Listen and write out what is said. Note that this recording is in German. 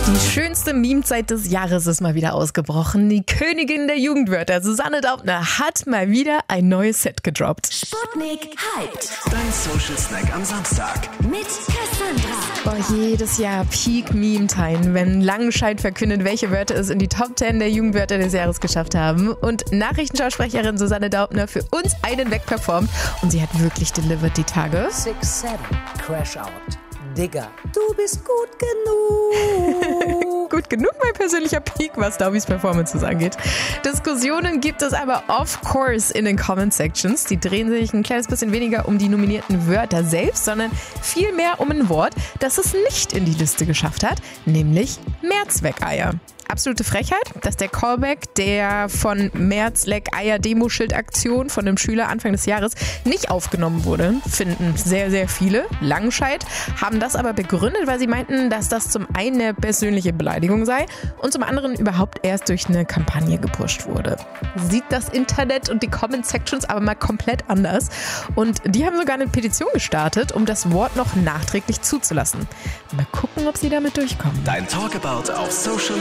Die schönste Meme-Zeit des Jahres ist mal wieder ausgebrochen. Die Königin der Jugendwörter, Susanne Daubner, hat mal wieder ein neues Set gedroppt. Sputnik Hyped. Dein Social Snack am Samstag. Mit Cassandra. Jedes Jahr Peak Meme-Time, wenn Langenscheidt verkündet, welche Wörter es in die Top 10 der Jugendwörter des Jahres geschafft haben. Und Nachrichtenschausprecherin Susanne Daubner für uns einen wegperformt. Und sie hat wirklich delivered die Tage. 6-7, Crash Out, Digger, du bist gut genug. Gut genug, mein persönlicher Peak, was Daubis Performances angeht. Diskussionen gibt es aber of course in den Comment-Sections. Die drehen sich ein kleines bisschen weniger um die nominierten Wörter selbst, sondern viel mehr um ein Wort, das es nicht in die Liste geschafft hat, nämlich Mehrzweckeier. Absolute Frechheit, dass der Callback der von Mehrzweckeier-Demo-Schild-Aktion von einem Schüler Anfang des Jahres nicht aufgenommen wurde, finden sehr, sehr viele. Langenscheidt haben das aber begründet, weil sie meinten, dass das zum einen eine persönliche Beleidigung sei und zum anderen überhaupt erst durch eine Kampagne gepusht wurde. Sieht das Internet und die Comment-Sections aber mal komplett anders. Und die haben sogar eine Petition gestartet, um das Wort noch nachträglich zuzulassen. Mal gucken, ob sie damit durchkommen. Dein Talkabout auf Social